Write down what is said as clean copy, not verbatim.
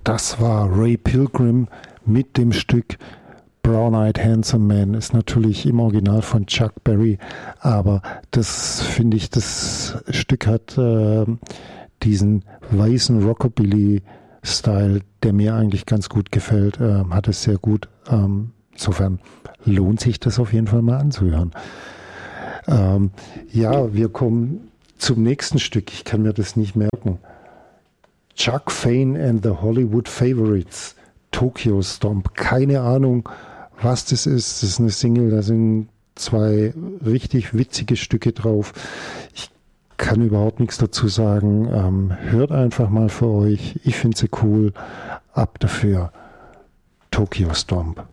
Das war Ray Pilgrim mit dem Stück Brown-Eyed Handsome Man. Ist natürlich im Original von Chuck Berry, aber das finde ich, das Stück hat diesen weißen Rockabilly-Style, der mir eigentlich ganz gut gefällt, hat es sehr gut. Insofern lohnt sich das auf jeden Fall mal anzuhören. Ja, wir kommen zum nächsten Stück. Ich kann mir das nicht merken. Chuck Fane and the Hollywood Favorites, Tokyo Stomp. Keine Ahnung, was das ist. Das ist eine Single, da sind 2 richtig witzige Stücke drauf. Ich kann überhaupt nichts dazu sagen. Hört einfach mal für euch. Ich finde sie cool. Ab dafür. Tokyo Stomp.